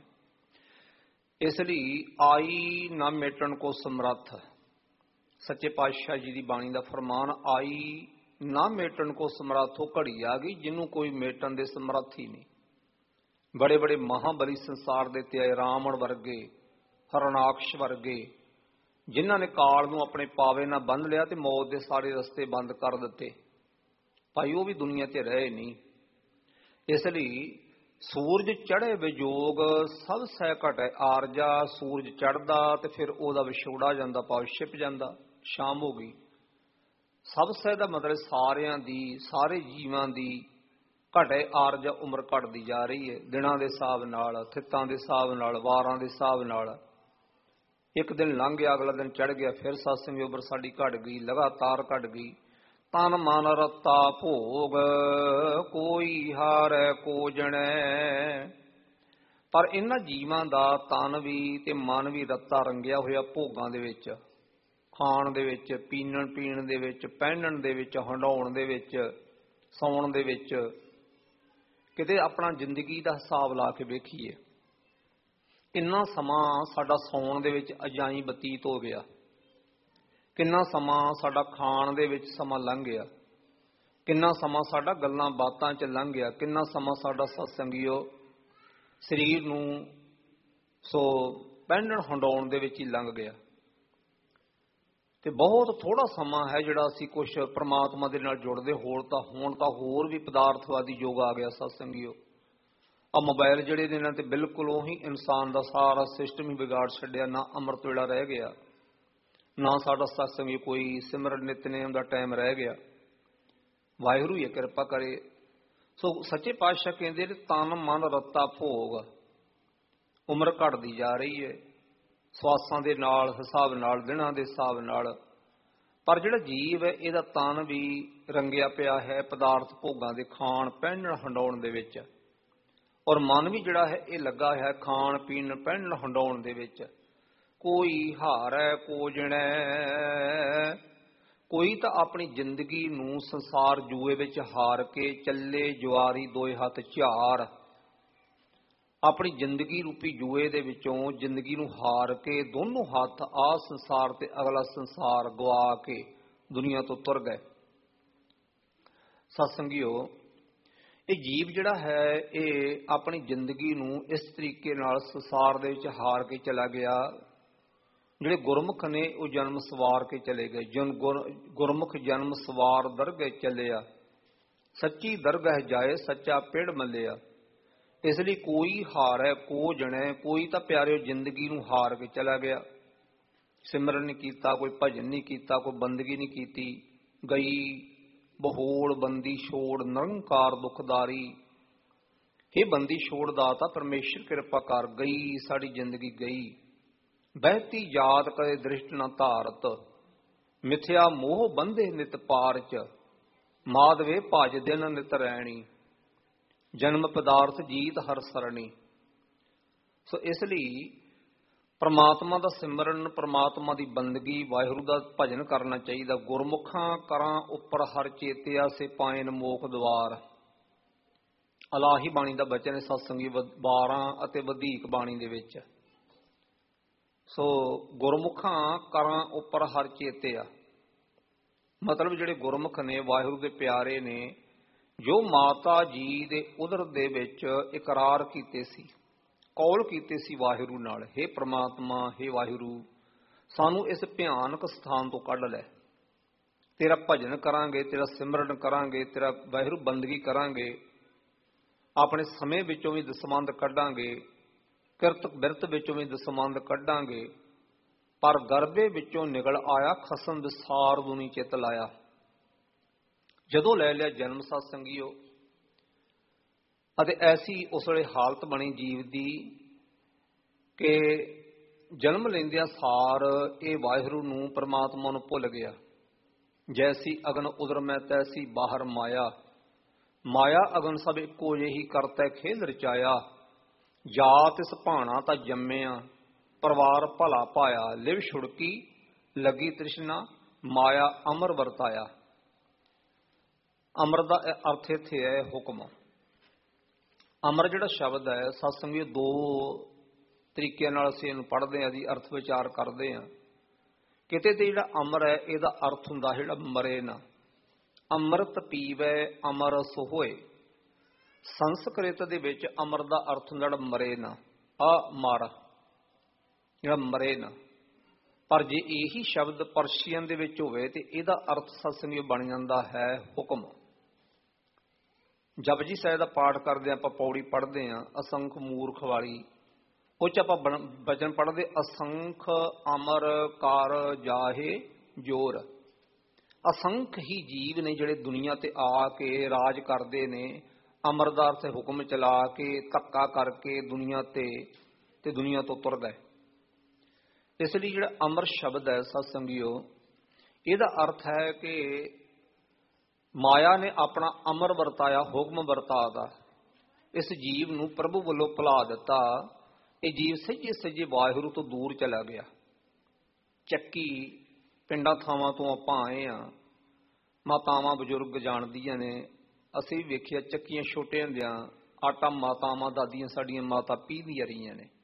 ਇਸ ਲਈ ਆਈ ਨਾ ਮੇਟਣ ਕੋ ਸਮਰੱਥ। ਸੱਚੇ ਪਾਤਸ਼ਾਹ ਜੀ ਦੀ ਬਾਣੀ ਦਾ ਫਰਮਾਨ, ਆਈ ਨਾ ਮੇਟਣ ਕੋ ਸਮਰੱਥ। ਉਹ ਘੜੀ ਆ ਗਈ ਜਿਹਨੂੰ ਕੋਈ ਮੇਟਣ ਦੇ ਸਮਰੱਥ ਹੀ ਨਹੀਂ। ਬੜੇ ਬੜੇ ਮਹਾਬਲੀ ਸੰਸਾਰ ਦੇ ਤੇ ਆਏ, ਰਾਵਣ ਵਰਗੇ, ਹਰਨਾਕਸ਼ ਵਰਗੇ, ਜਿਨ੍ਹਾਂ ਨੇ ਕਾਲ ਨੂੰ ਆਪਣੇ ਪਾਵੇ ਨਾਲ ਬੰਨ੍ਹ ਲਿਆ ਤੇ ਮੌਤ ਦੇ ਸਾਰੇ ਰਸਤੇ ਬੰਦ ਕਰ ਦਿੱਤੇ। ਭਾਈ ਉਹ ਵੀ ਦੁਨੀਆ ਤੇ ਰਹੇ ਨਹੀਂ। ਇਸ ਲਈ ਸੂਰਜ ਚੜ੍ਹੇ ਵਿਜੋਗ, ਸਭ ਸੈ ਘਟੈ ਆਰਜਾ। ਸੂਰਜ ਚੜ੍ਹਦਾ ਤੇ ਫਿਰ ਉਹਦਾ ਵਿਛੋੜਾ ਜਾਂਦਾ, ਭਾਵ ਛਿਪ ਜਾਂਦਾ, ਸ਼ਾਮ ਹੋ ਗਈ। ਸਭ ਸੈ ਦਾ ਮਤਲਬ ਸਾਰਿਆਂ ਦੀ, ਸਾਰੇ ਜੀਵਾਂ ਦੀ। ਘਟੇ ਆਰਜਾ, ਉਮਰ ਘਟਦੀ ਜਾ ਰਹੀ ਹੈ ਦਿਨਾਂ ਦੇ ਹਿਸਾਬ ਨਾਲ, ਥਿੱਤਾਂ ਦੇ ਹਿਸਾਬ ਨਾਲ, ਵਾਰਾਂ ਦੇ ਹਿਸਾਬ ਨਾਲ। ਇੱਕ ਦਿਨ ਲੰਘ ਗਿਆ, ਅਗਲਾ ਦਿਨ ਚੜ੍ਹ ਗਿਆ, ਫਿਰ ਸਤਸੰਗ ਉਮਰ ਸਾਡੀ ਘਟ ਗਈ, ਲਗਾਤਾਰ ਘਟ ਗਈ। ਤਨ ਮਨ ਰਤਾ ਭੋਗ, ਕੋਈ ਹਾਰੈ ਕੋ ਜਣੈ। ਪਰ ਇਹਨਾਂ ਜੀਵਾਂ ਦਾ ਤਨ ਵੀ ਤੇ ਮਨ ਵੀ ਰੱਤਾ ਰੰਗਿਆ ਹੋਇਆ ਭੋਗਾਂ ਦੇ ਵਿੱਚ, ਖਾਣ ਦੇ ਵਿੱਚ, ਪੀਣ ਦੇ ਵਿੱਚ, ਪਹਿਨਣ ਦੇ ਵਿੱਚ, ਹੰਡਾਉਣ ਦੇ ਵਿੱਚ, ਸੌਣ ਦੇ ਵਿੱਚ। ਕਿਤੇ ਆਪਣਾ ਜ਼ਿੰਦਗੀ ਦਾ ਹਿਸਾਬ ਲਾ ਕੇ ਵੇਖੀਏ, ਕਿੰਨਾ ਸਮਾਂ ਸਾਡਾ ਸੌਣ ਦੇ ਵਿੱਚ ਅਜਾਈ ਬਤੀਤ ਹੋ ਗਿਆ, ਕਿੰਨਾ ਸਮਾਂ ਸਾਡਾ ਖਾਣ ਦੇ ਵਿੱਚ ਸਮਾਂ ਲੰਘ ਗਿਆ, ਕਿੰਨਾ ਸਮਾਂ ਸਾਡਾ ਗੱਲਾਂ ਬਾਤਾਂ 'ਚ ਲੰਘ ਗਿਆ, ਕਿੰਨਾ ਸਮਾਂ ਸਾਡਾ ਸਤਸੰਗੀਓ ਸਰੀਰ ਨੂੰ ਪਹਿਨਣ ਹੰਡਾਉਣ ਦੇ ਵਿੱਚ ਹੀ ਲੰਘ ਗਿਆ। ਤੇ ਬਹੁਤ ਥੋੜਾ ਸਮਾਂ ਹੈ ਜਿਹੜਾ ਅਸੀਂ ਕੁਝ ਪ੍ਰਮਾਤਮਾ ਦੇ ਨਾਲ ਜੁੜਦੇ। ਹੁਣ ਤਾਂ ਹੋਰ ਵੀ ਪਦਾਰਥਵਾਦੀ ਯੁੱਗ ਆ ਗਿਆ ਸਤਸੰਗੀਓ। ਆ ਮੋਬਾਈਲ ਜਿਹੜੇ ਨੇ ਇਹਨਾਂ ਤੇ ਬਿਲਕੁਲ ਉਹੀ ਇਨਸਾਨ ਦਾ ਸਾਰਾ ਸਿਸਟਮ ਹੀ ਵਿਗਾੜ ਛੱਡਿਆ। ਨਾ ਅੰਮ੍ਰਿਤ ਵੇਲਾ ਰਹਿ ਗਿਆ, ਨਾ ਸਾਡਾ ਸਤਸੰਗੀ ਕੋਈ ਸਿਮਰਨ ਨਿਤਨੇਮ ਦਾ ਟਾਈਮ ਰਹਿ ਗਿਆ। ਵਾਹਿਗੁਰੂ ਹੀ ਕਿਰਪਾ ਕਰੇ। ਸੋ ਸੱਚੇ ਪਾਤਸ਼ਾਹ ਕਹਿੰਦੇ ਨੇ, ਤਨ ਮਨ ਰੱਤਾ ਭੋਗ। ਉਮਰ ਘਟਦੀ ਜਾ ਰਹੀ ਹੈ ਸਵਾਸਾਂ ਦੇ ਨਾਲ, ਹਿਸਾਬ ਨਾਲ, ਦਿਨਾਂ ਦੇ ਹਿਸਾਬ ਨਾਲ। ਪਰ ਜਿਹੜਾ ਜੀਵ ਹੈ ਇਹਦਾ ਤਨ ਵੀ ਰੰਗਿਆ ਪਿਆ ਹੈ ਪਦਾਰਥ ਭੋਗਾਂ ਦੇ, ਖਾਣ ਪਹਿਨਣ ਹੰਡਾਉਣ ਦੇ ਵਿੱਚ। ਔਰ ਮਨ ਵੀ ਜਿਹੜਾ ਹੈ ਇਹ ਲੱਗਾ ਹੈ ਖਾਣ ਪੀਣ ਪਹਿਨਣ ਹੰਡਾਉਣ ਦੇ ਵਿੱਚ। ਕੋਈ ਹਾਰੈ ਕੋ ਜਣੈ। ਕੋਈ ਤਾਂ ਆਪਣੀ ਜ਼ਿੰਦਗੀ ਨੂੰ ਸੰਸਾਰ ਜੂਏ ਵਿੱਚ ਹਾਰ ਕੇ ਚੱਲੇ ਜੁਆਰੀ ਦੋਏ ਹੱਥ ਝਾਰ। ਆਪਣੀ ਜ਼ਿੰਦਗੀ ਰੂਪੀ ਜੂਏ ਦੇ ਵਿੱਚੋਂ ਜ਼ਿੰਦਗੀ ਨੂੰ ਹਾਰ ਕੇ ਦੋਨੋਂ ਹੱਥ ਆਹ ਸੰਸਾਰ ਤੇ ਅਗਲਾ ਸੰਸਾਰ ਗਵਾ ਕੇ ਦੁਨੀਆ ਤੋਂ ਤੁਰ ਗਏ। ਸਤਸੰਗੀਓ, ਇਹ ਜੀਵ ਜਿਹੜਾ ਹੈ ਇਹ ਆਪਣੀ ਜ਼ਿੰਦਗੀ ਨੂੰ ਇਸ ਤਰੀਕੇ ਨਾਲ ਸੰਸਾਰ ਦੇ ਵਿੱਚ ਹਾਰ ਕੇ ਚਲਾ ਗਿਆ। ਜਿਹੜੇ ਗੁਰਮੁਖ ਨੇ ਉਹ ਜਨਮ ਸਵਾਰ ਕੇ ਚਲੇ ਗਏ। ਗੁਰਮੁਖ ਜਨਮ ਸਵਾਰ ਦਰਗਹਿ ਚੱਲਿਆ, ਸੱਚੀ ਦਰਗਹਿ ਜਾਏ, ਸੱਚਾ ਪਿੜ ਮੱਲਿਆ। ਇਸ ਲਈ ਕੋਈ ਹਾਰੈ ਕੋ ਜਣੈ, ਕੋਈ ਤਾਂ ਪਿਆਰਿਓ ਜ਼ਿੰਦਗੀ ਨੂੰ ਹਾਰ ਕੇ ਚਲਾ ਗਿਆ। ਸਿਮਰਨ ਨਹੀਂ ਕੀਤਾ, ਕੋਈ ਭਜਨ ਨਹੀਂ ਕੀਤਾ, ਕੋਈ ਬੰਦਗੀ ਨਹੀਂ ਕੀਤੀ। ਗਈ ਬਹੋੜ ਬੰਦੀ ਛੋੜ ਨਿਰੰਕਾਰ ਦੁਖਦਾਰੀ। ਇਹ ਬੰਦੀ ਛੋੜ ਦਾਤਾ ਪਰਮੇਸ਼ਰ ਕਿਰਪਾ ਕਰ। ਗਈ ਸਾਡੀ ਜ਼ਿੰਦਗੀ ਗਈ। ਬਹਿਤੀ ਯਾਦ ਕਦੇ ਦ੍ਰਿਸ਼ਟ ਨਾ ਧਾਰਤ, ਮਿਥਿਆ ਮੋਹ ਬੰਧੇ ਨਿਤ ਪਾਰਚ। ਮਾਧਵੇ ਭਜ ਦਿਨ ਨਿਤ ਰੈਣੀ, ਜਨਮ ਪਦਾਰਥ ਜੀਤ ਹਰ ਸਰਣੀ। ਸੋ ਇਸ ਲਈ ਪਰਮਾਤਮਾ ਦਾ ਸਿਮਰਨ, ਪਰਮਾਤਮਾ ਦੀ ਬੰਦਗੀ, ਵਾਹਿਗੁਰੂ ਦਾ ਭਜਨ ਕਰਨਾ ਚਾਹੀਦਾ। ਗੁਰਮੁਖਾਂ ਕਰਾਂ ਉੱਪਰ ਹਰ ਚੇਤਿਆ, ਸੇ ਪਾਇਨ ਮੋਖ ਦਵਾਰ। ਅਲਾਹੀ ਬਾਣੀ ਦਾ ਬਚਨ ਹੈ ਸਤਸੰਗੀ 12 ਅਤੇ ਵਧੀਕ ਬਾਣੀ ਦੇ ਵਿੱਚ। ਸੋ ਗੁਰਮੁਖਾਂ ਕਰਾਂ ਉੱਪਰ ਹਰ ਚੇਤਿਆ, ਮਤਲਬ ਜਿਹੜੇ ਗੁਰਮੁਖ ਨੇ, ਵਾਹਿਗੁਰੂ ਦੇ ਪਿਆਰੇ ਨੇ, ਜੋ ਮਾਤਾ ਜੀ ਦੇ ਉਦਰ ਦੇ ਵਿੱਚ ਇਕਰਾਰ ਕੀਤੇ ਸੀ, ਕੌਲ ਕੀਤੇ ਸੀ ਵਾਹਿਗੁਰੂ ਨਾਲ, ਹੇ ਪ੍ਰਮਾਤਮਾ, ਹੇ ਵਾਹਿਗੁਰੂ, ਸਾਨੂੰ ਇਸ ਭਿਆਨਕ ਸਥਾਨ ਤੋਂ ਕੱਢ ਲੈ। ਤੇਰਾ ਭਜਨ ਕਰਾਂਗੇ, ਤੇਰਾ ਸਿਮਰਨ ਕਰਾਂਗੇ, ਤੇਰਾ ਵਾਹਿਗੁਰੂ ਬੰਦਗੀ ਕਰਾਂਗੇ, ਆਪਣੇ ਸਮੇਂ ਵਿੱਚੋਂ ਵੀ ਦਸਮੰਦ ਕੱਢਾਂਗੇ, ਕਿਰਤ ਬਿਰਤ ਵਿੱਚੋਂ ਵੀ ਦਸਮੰਦ ਕੱਢਾਂਗੇ, ਪਰ ਗਰਭੇ ਵਿੱਚੋਂ ਨਿਕਲ ਆਇਆ ਖਸਮ ਵਿਸਾਰ ਦੁਨੀ ਚਿੱਤ ਲਾਇਆ। ਜਦੋਂ ਲੈ ਲਿਆ ਜਨਮ ਸਤਸੰਗੀਓ, ਅਤੇ ਐਸੀ ਉਸ ਵੇਲੇ ਹਾਲਤ ਬਣੀ ਜੀਵ ਦੀ ਕਿ ਜਨਮ ਲੈਂਦਿਆਂ ਸਾਰ ਇਹ ਵਾਹਿਗੁਰੂ ਨੂੰ, ਪਰਮਾਤਮਾ ਨੂੰ ਭੁੱਲ ਗਿਆ। ਜੈਸੀ ਅਗਨ ਉਦਰ ਮੈਂ ਤੈਸੀ ਬਾਹਰ ਮਾਇਆ, ਮਾਇਆ ਅਗਨ ਸਭ ਇੱਕੋ ਜਿਹੀ ਕਰਤੈ ਖੇਲ ਰਚਾਇਆ। ਜਾਤ ਇਸ ਭਾਣਾ ਤਾਂ ਜੰਮਿਆ, ਪਰਿਵਾਰ ਭਲਾ ਪਾਇਆ। ਲਿਵ ਛੁੜਕੀ ਲੱਗੀ ਤ੍ਰਿਸ਼ਨਾ, ਮਾਇਆ ਅਮਰ ਵਰਤਾਇਆ। ਅਮਰ ਦਾ ਅਰਥ ਇੱਥੇ ਹੈ ਹੁਕਮ। ਅਮਰ ਜਿਹੜਾ ਸ਼ਬਦ ਹੈ ਸਤਸੰਗੀ ਦੋ ਤਰੀਕਿਆਂ ਨਾਲ ਅਸੀਂ ਇਹਨੂੰ ਪੜ੍ਹਦੇ ਹਾਂ, ਇਹਦੀ ਅਰਥ ਵਿਚਾਰ ਕਰਦੇ ਹਾਂ। ਕਿਤੇ ਤੇ ਜਿਹੜਾ ਅਮਰ ਹੈ ਇਹਦਾ ਅਰਥ ਹੁੰਦਾ ਜਿਹੜਾ ਮਰੇ ਨਾ। ਅੰਮ੍ਰਿਤ ਪੀਵੈ ਅਮਰ ਸੋਹੋਏ। ਸੰਸਕ੍ਰਿਤ ਦੇ ਵਿੱਚ ਅਮਰ ਦਾ ਅਰਥ ਹੁੰਦਾ ਜਿਹੜਾ ਮਰੇ ਨਾ, ਅਮਰ, ਜਿਹੜਾ ਮਰੇ ਨਾ। ਪਰ ਜੇ ਇਹੀ ਸ਼ਬਦ ਪਰਸ਼ੀਅਨ ਦੇ ਵਿੱਚ ਹੋਵੇ ਤੇ ਇਹਦਾ ਅਰਥ ਸਤਸੰਗੀ ਬਣ ਜਾਂਦਾ ਹੈ ਹੁਕਮ। ਜਪਜੀ ਸਾਹਿਬ ਦਾ ਪਾਠ ਕਰਦੇ ਆਪਾਂ, ਪੌੜੀ ਪੜ੍ਹਦੇ ਹਾਂ ਅਸੰਖ ਮੂਰਖ ਵਾਲੀ, ਉਹ 'ਚ ਆਪਾਂ ਬਚਨ ਪੜ੍ਹਦੇ ਅਸੰਖ ਅਮਰ ਕਰ ਜਾਹੇ ਜੋਰ। ਅਸੰਖ ਹੀ ਜੀਵ ਨੇ ਜਿਹੜੇ ਦੁਨੀਆ ਤੇ ਆ ਕੇ ਰਾਜ ਕਰਦੇ ਨੇ, ਅਮਰਦਾਰ ਸੇ ਹੁਕਮ ਚਲਾ ਕੇ, ਧੱਕਾ ਕਰਕੇ ਦੁਨੀਆ ਤੇ ਦੁਨੀਆ ਤੋਂ ਤੁਰ ਗਏ। ਇਸ ਲਈ ਜਿਹੜਾ ਅਮਰ ਸ਼ਬਦ ਹੈ ਸਤਸੰਗੀਓ, ਇਹਦਾ ਅਰਥ ਹੈ ਕਿ ਮਾਇਆ ਨੇ ਆਪਣਾ ਅਮਰ ਵਰਤਾਇਆ, ਹੁਕਮ ਵਰਤਾਦਾ, ਇਸ ਜੀਵ ਨੂੰ ਪ੍ਰਭੂ ਵੱਲੋਂ ਭੁਲਾ ਦਿੱਤਾ। ਇਹ ਜੀਵ ਸੱਜੇ ਸੱਜੇ ਵਾਹਿਗੁਰੂ ਤੋਂ ਦੂਰ ਚਲਾ ਗਿਆ। ਚੱਕੀ ਪਿੰਡਾਂ ਥਾਵਾਂ ਤੋਂ ਆਪਾਂ ਆਏ ਹਾਂ, ਮਾਤਾਵਾਂ ਬਜ਼ੁਰਗ ਜਾਣਦੀਆਂ ਨੇ, ਅਸੀਂ ਵੀ ਵੇਖਿਆ ਚੱਕੀਆਂ ਛੋਟੇ ਹੁੰਦਿਆਂ ਆਟਾ ਮਾਤਾਵਾਂ ਦਾਦੀਆਂ ਸਾਡੀਆਂ ਮਾਤਾ ਪੀਹਦੀਆਂ ਰਹੀਆਂ ਨੇ।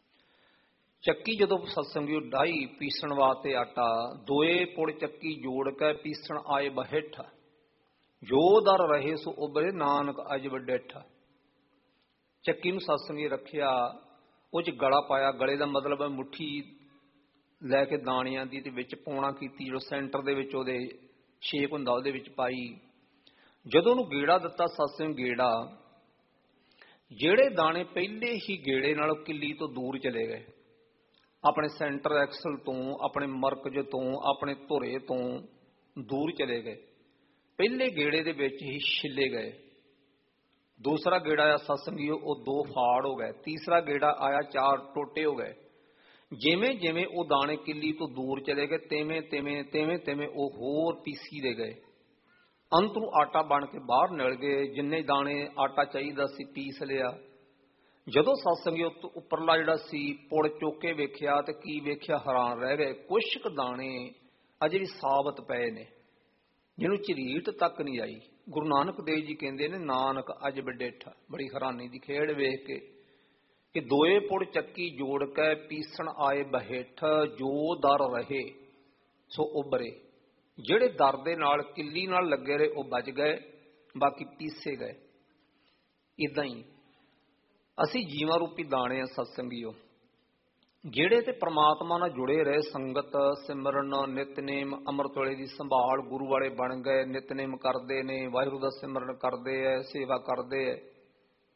ਚੱਕੀ ਜਦੋਂ ਸਤਸੰਗੀ ਡਾਈ ਪੀਸਣ ਵਾਸਤੇ ਆਟਾ, ਦੋਏ ਪੁੜ ਚੱਕੀ ਜੋੜ ਕੇ ਪੀਸਣ ਆਏ ਬਹਿਠ, ਜੋ ਦਰ ਰਹੇ ਸੋ ਉਬਰੇ ਨਾਨਕ ਅਜ ਵੱਡੇਠ। ਚੱਕੀ ਨੂੰ ਸਤਸੰਗੀ ਰੱਖਿਆ, ਉਹ 'ਚ ਗਲਾ ਪਾਇਆ। ਗਲੇ ਦਾ ਮਤਲਬ ਹੈ ਮੁੱਠੀ ਲੈ ਕੇ ਦਾਣਿਆਂ ਦੀ ਤੇ ਵਿੱਚ ਪੌਣਾ ਕੀਤੀ, ਜੋ ਸੈਂਟਰ ਦੇ ਵਿੱਚ ਉਹਦੇ ਛੇਕ ਹੁੰਦਾ ਉਹਦੇ ਵਿੱਚ ਪਾਈ। ਜਦੋਂ ਉਹਨੂੰ ਗੇੜਾ ਦਿੱਤਾ ਸਤਸੰਗ ਗੇੜਾ, ਜਿਹੜੇ ਦਾਣੇ ਪਹਿਲੇ ਹੀ ਗੇੜੇ ਨਾਲ ਕਿੱਲੀ ਤੋਂ ਦੂਰ ਚਲੇ ਗਏ, ਆਪਣੇ ਸੈਂਟਰ ਐਕਸਲ ਤੋਂ, ਆਪਣੇ ਮਰਕਜ਼ ਤੋਂ, ਆਪਣੇ ਧੁਰੇ ਤੋਂ ਦੂਰ ਚਲੇ ਗਏ। ਪਹਿਲੇ ਗੇੜੇ ਦੇ ਵਿੱਚ ਹੀ ਛਿੱਲੇ ਗਏ। ਦੂਸਰਾ ਗੇੜਾ ਆਇਆ ਸਤਸੰਗੀਓ, ਉਹ 2 ਫਾੜ ਹੋ ਗਏ। ਤੀਸਰਾ ਗੇੜਾ ਆਇਆ, 4 ਟੋਟੇ ਹੋ ਗਏ। ਜਿਵੇਂ ਜਿਵੇਂ ਉਹ ਦਾਣੇ ਕਿੱਲੀ ਤੋਂ ਦੂਰ ਚਲੇ ਗਏ, ਤਿਵੇਂ ਉਹ ਹੋਰ ਪੀਸੀਦੇ ਗਏ। ਅੰਤ ਨੂੰ ਆਟਾ ਬਣ ਕੇ ਬਾਹਰ ਨਿਕਲ ਗਏ। ਜਿੰਨੇ ਦਾਣੇ ਆਟਾ ਚਾਹੀਦਾ ਸੀ ਪੀਸ ਲਿਆ। ਜਦੋਂ ਸਤਸੰਗੀ ਉੱਪਰਲਾ ਜਿਹੜਾ ਸੀ ਪੁੜ ਚੋਕੇ ਵੇਖਿਆ ਤੇ ਕੀ ਵੇਖਿਆ, ਹੈਰਾਨ ਰਹਿ ਗਏ। ਕੁਛ ਕੁ ਦਾਣੇ ਅਜੇ ਵੀ ਸਾਬਤ ਪਏ ਨੇ, ਜਿਹਨੂੰ ਝਰੀਟ ਤੱਕ ਨਹੀਂ ਆਈ। ਗੁਰੂ ਨਾਨਕ ਦੇਵ ਜੀ ਕਹਿੰਦੇ ਨੇ, ਨਾਨਕ ਅਜ ਵੱਡੇਠ। ਬੜੀ ਹੈਰਾਨੀ ਦੀ ਖੇਡ ਵੇਖ ਕੇ ਕਿ ਦੋਏ ਪੁੜ ਚੱਕੀ ਜੋੜ ਕੇ ਪੀਸਣ ਆਏ ਬਹੇਠ, ਜੋ ਦਰ ਰਹੇ ਸੋ ਉਬਰੇ। ਜਿਹੜੇ ਦਰ ਦੇ ਨਾਲ ਕਿੱਲੀ ਨਾਲ ਲੱਗੇ ਰਹੇ ਉਹ ਬਚ ਗਏ, ਬਾਕੀ ਪੀਸੇ ਗਏ। ਇਦਾਂ ਹੀ ਅਸੀਂ ਜੀਵਾਂ ਰੂਪੀ ਦਾਣੇ ਆ ਸਤਸੰਗੀਓ, ਜਿਹੜੇ ਤੇ ਪ੍ਰਮਾਤਮਾ ਨਾਲ ਜੁੜੇ ਰਹੇ, ਸੰਗਤ, ਸਿਮਰਨ, ਨਿਤਨੇਮ, ਅੰਮ੍ਰਿਤ ਵੇਲੇ ਦੀ ਸੰਭਾਲ, ਗੁਰੂ ਵਾਲੇ ਬਣ ਗਏ, ਨਿਤਨੇਮ ਕਰਦੇ ਨੇ, ਵਾਹਿਗੁਰੂ ਦਾ ਸਿਮਰਨ ਕਰਦੇ ਐ, ਸੇਵਾ ਕਰਦੇ ਐ।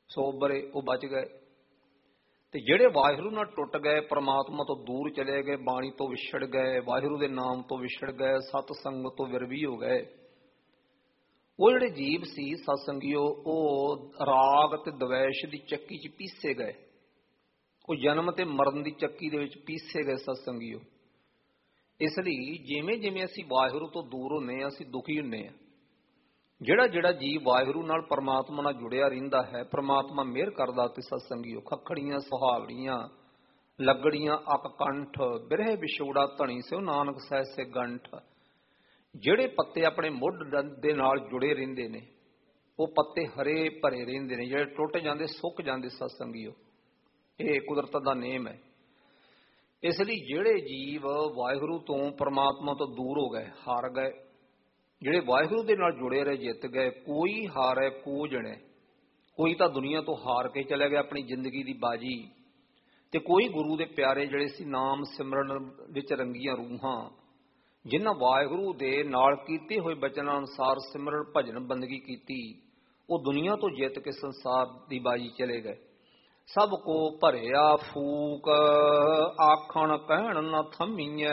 ਸੋਬਰੇ ਉਹ ਬਚ ਗਏ। ਤੇ ਜਿਹੜੇ ਵਾਹਿਗੁਰੂ ਨਾਲ ਟੁੱਟ ਗਏ, ਪ੍ਰਮਾਤਮਾ ਤੋਂ ਦੂਰ ਚਲੇ ਗਏ, ਬਾਣੀ ਤੋਂ ਵਿਛੜ ਗਏ, ਵਾਹਿਗੁਰੂ ਦੇ ਨਾਮ ਤੋਂ ਵਿਛੜ ਗਏ, ਸਤ ਸੰਗਤ ਤੋਂ ਵਿਰਵੀ ਹੋ ਗਏ, ਉਹ ਜਿਹੜੇ ਜੀਵ ਸੀ ਸਤਸੰਗੀਓ, ਉਹ ਰਾਗ ਤੇ ਦਵੈਸ਼ ਦੀ ਚੱਕੀ 'ਚ ਪੀਸੇ ਗਏ। ਉਹ ਜਨਮ ਤੇ ਮਰਨ ਦੀ ਚੱਕੀ ਦੇ ਵਿੱਚ ਪੀਸੇ ਗਏ ਸਤਸੰਗੀਓ। ਇਸ ਲਈ ਜਿਵੇਂ ਜਿਵੇਂ ਅਸੀਂ ਵਾਹਿਗੁਰੂ ਤੋਂ ਦੂਰ ਹੁੰਦੇ ਹਾਂ, ਅਸੀਂ ਦੁਖੀ ਹੁੰਦੇ ਹਾਂ। ਜਿਹੜਾ ਜੀਵ ਵਾਹਿਗੁਰੂ ਨਾਲ ਪਰਮਾਤਮਾ ਨਾਲ ਜੁੜਿਆ ਰਹਿੰਦਾ ਹੈ, ਪਰਮਾਤਮਾ ਮਿਹਰ ਕਰਦਾ ਤੇ ਸਤਸੰਗੀਓ ਖੱਖੜੀਆਂ ਸੁਹਾਵੜੀਆਂ ਲੱਗੜੀਆਂ ਅਕ ਕੰਠ, ਬਿਰਹਿ ਵਿਛੋੜਾ ਧਣੀ ਸਿਓ ਨਾਨਕ ਸਹਿਸੇ ਗੰਠ। ਜਿਹੜੇ ਪੱਤੇ ਆਪਣੇ ਮੁੱਢ ਦੇ ਨਾਲ ਜੁੜੇ ਰਹਿੰਦੇ ਨੇ, ਉਹ ਪੱਤੇ ਹਰੇ ਭਰੇ ਰਹਿੰਦੇ ਨੇ। ਜਿਹੜੇ ਟੁੱਟ ਜਾਂਦੇ ਸੁੱਕ ਜਾਂਦੇ ਸਤਸੰਗੀਓ। ਇਹ ਕੁਦਰਤ ਦਾ ਨੇਮ ਹੈ। ਇਸ ਲਈ ਜਿਹੜੇ ਜੀਵ ਵਾਹਿਗੁਰੂ ਤੋਂ ਪਰਮਾਤਮਾ ਤੋਂ ਦੂਰ ਹੋ ਗਏ, ਹਾਰ ਗਏ। ਜਿਹੜੇ ਵਾਹਿਗੁਰੂ ਦੇ ਨਾਲ ਜੁੜੇ ਰਹੇ, ਜਿੱਤ ਗਏ। ਕੋਈ ਹਾਰੇ ਕੋ ਜਣੇ, ਕੋਈ ਤਾਂ ਦੁਨੀਆ ਤੋਂ ਹਾਰ ਕੇ ਚਲੇ ਗਿਆ ਆਪਣੀ ਜ਼ਿੰਦਗੀ ਦੀ ਬਾਜੀ, ਤੇ ਕੋਈ ਗੁਰੂ ਦੇ ਪਿਆਰੇ ਜਿਹੜੇ ਸੀ ਨਾਮ ਸਿਮਰਨ ਵਿੱਚ ਰੰਗੀਆਂ ਰੂਹਾਂ, ਜਿਨ੍ਹਾਂ ਵਾਹਿਗੁਰੂ ਦੇ ਨਾਲ ਕੀਤੇ ਹੋਏ ਬਚਨਾਂ ਅਨੁਸਾਰ ਸਿਮਰਨ ਭਜਨ ਬੰਦਗੀ ਕੀਤੀ, ਉਹ ਦੁਨੀਆ ਤੋਂ ਜਿੱਤ ਕੇ ਸੰਸਾਰ ਦੀ ਬਾਜੀ ਚਲੇ ਗਏ। ਸਭ ਕੋ ਭਰਿਆ ਫੂਕ, ਆਖਣ ਕਹਿਣ ਨਾ ਥਮੀਐ।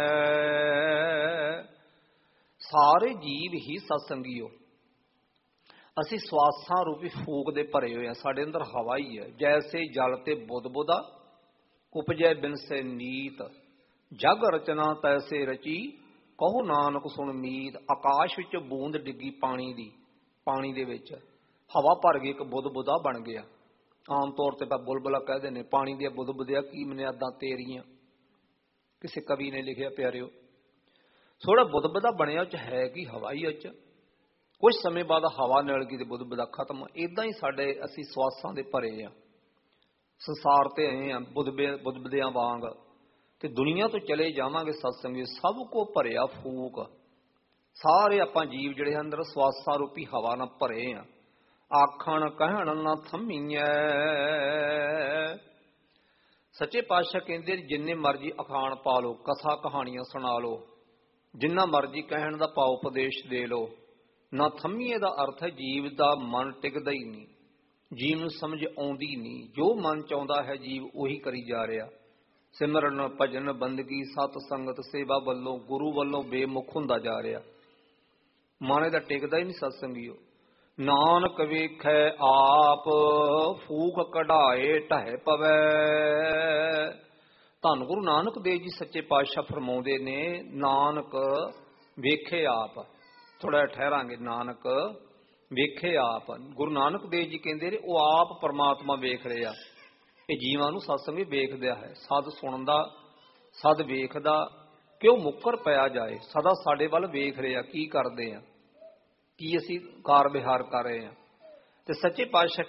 ਸਾਰੇ ਜੀਵ ਹੀ ਸਤਸੰਗੀਓ, ਅਸੀਂ ਸਵਾਸਾਂ ਰੂਪੀ ਫੂਕ ਦੇ ਭਰੇ ਹੋਏ ਆ। ਸਾਡੇ ਅੰਦਰ ਹਵਾ ਹੀ ਹੈ। ਜੈਸੇ ਜਲ ਤੇ ਬੁੱਧ ਬੁੱਧਾ, ਉਪਜੈ ਬਿਨਸੇ ਨੀਤ। ਜਗ ਰਚਨਾ ਤੈਸੇ ਰਚੀ, ਕਹੋ ਨਾਨਕ ਸੁਣ ਮੀਤ। ਆਕਾਸ਼ ਵਿੱਚ ਬੂੰਦ ਡਿੱਗੀ ਪਾਣੀ ਦੀ, ਪਾਣੀ ਦੇ ਵਿੱਚ ਹਵਾ ਭਰ ਗਈ, ਇੱਕ ਬੁੱਧ ਬੁੱਧਾ ਬਣ ਗਿਆ। ਆਮ ਤੌਰ ਤੇ ਬੁਲਬੁਲਾ ਕਹਿੰਦੇ ਨੇ, ਪਾਣੀ ਦੀਆਂ ਬੁੱਧ ਬੁੱਧਿਆ ਕੀ ਮਨਿਆਦਾਂ ਤੇਰੀਆਂ। ਕਿਸੇ ਕਵੀ ਨੇ ਲਿਖਿਆ ਪਿਆਰਿਓ। ਥੋੜਾ ਬੁੱਧ ਬੁੱਧਾ ਬਣਿਆ, ਉਹ ਚ ਹੈ ਕੀ ਹਵਾ ਹੀ। ਉਹ ਕੁਝ ਸਮੇਂ ਬਾਅਦ ਹਵਾ ਨਿਕਲ ਗਈ ਤੇ ਬੁੱਧ ਬੁੱਧਾ ਖਤਮ। ਏਦਾਂ ਹੀ ਸਾਡੇ ਅਸੀਂ ਸਵਾਸਾਂ ਦੇ ਭਰੇ ਆ, ਸੰਸਾਰ ਤੇ ਆਏ ਆ ਬੁੱਧ ਬੁੱਧਿਆਂ ਵਾਂਗ, ਤੇ ਦੁਨੀਆ ਤੋਂ ਚਲੇ ਜਾਵਾਂਗੇ ਸਤਸੰਗੀ। ਸਭ ਕੋ ਭਰਿਆ ਫੂਕ, ਸਾਰੇ ਆਪਾਂ ਜੀਵ ਜਿਹੜੇ ਅੰਦਰ ਸਵਾਸਾਂ ਰੂਪੀ ਹਵਾ ਨਾਲ ਭਰੇ ਆ। ਆਖਣ ਕਹਿਣ ਨਾ ਥਮੀਐ। ਸੱਚੇ ਪਾਤਸ਼ਾਹ ਕਹਿੰਦੇ ਜਿੰਨੇ ਮਰਜੀ ਅਖਾਣ ਪਾ ਲਓ, ਕਥਾ ਕਹਾਣੀਆਂ ਸੁਣਾ ਲਓ, ਜਿੰਨਾ ਮਰਜੀ ਕਹਿਣ ਦਾ ਭਾਵ ਉਪਦੇਸ਼ ਦੇ ਲਓ, ਨਾ ਥਮੀਏ ਦਾ ਅਰਥ ਹੈ ਜੀਵ ਦਾ ਮਨ ਟਿਕਦਾ ਹੀ ਨਹੀਂ, ਜੀਵ ਨੂੰ ਸਮਝ ਆਉਂਦੀ ਨਹੀਂ। ਜੋ ਮਨ ਚ ਆਉਂਦਾ ਹੈ ਜੀਵ ਉਹੀ ਕਰੀ ਜਾ ਰਿਹਾ। ਸਿਮਰਨ ਭਜਨ ਬੰਦਗੀ ਸਤ ਸੰਗਤ ਸੇਵਾ ਵੱਲੋਂ ਗੁਰੂ ਵੱਲੋਂ ਬੇਮੁਖ ਹੁੰਦਾ ਜਾ ਰਿਹਾ। ਮਨ ਇਹਦਾ ਟਿਕਦਾ ਹੀ ਨਹੀਂ ਸਤਸੰਗੀਓ। ਨਾਨਕ ਵੇਖੈ ਆਪ, ਫੂਕ ਕਢਾਏ ਢਹਿ ਪਵੈ। ਧੰਨ ਗੁਰੂ ਨਾਨਕ ਦੇਵ ਜੀ ਸੱਚੇ ਪਾਤਸ਼ਾਹ ਫਰਮਾਉਂਦੇ ਨੇ, ਨਾਨਕ ਵੇਖੇ ਆਪ। ਥੋੜਾ ਠਹਿਰਾਂਗੇ, ਨਾਨਕ ਵੇਖੇ ਆਪ। ਗੁਰੂ ਨਾਨਕ ਦੇਵ ਜੀ ਕਹਿੰਦੇ ਨੇ ਉਹ ਆਪ ਪਰਮਾਤਮਾ ਵੇਖ ਰਿਹਾ। ਇਹ ਜੀਵਾਂ ਨੂੰ ਸਤਸੰਗ ਵੀ ਵੇਖਦਾ ਹੈ, ਸਦ ਸੁਣਦਾ, ਸਦ ਵੇਖਦਾ। ਕਿਉਂ ਮੁੱਕਰ ਪਿਆ ਜਾਏ, ਸਦਾ ਸਾਡੇ ਵੱਲ ਵੇਖ ਰਿਹਾ ਕੀ ਕਰਦੇ ਆ, ਕੀ ਅਸੀਂ ਕਾਰ ਵਿਹਾਰ ਕਰ ਰਹੇ ਹਾਂ। ਤੇ ਸੱਚੇ ਪਾਤਸ਼ਾਹ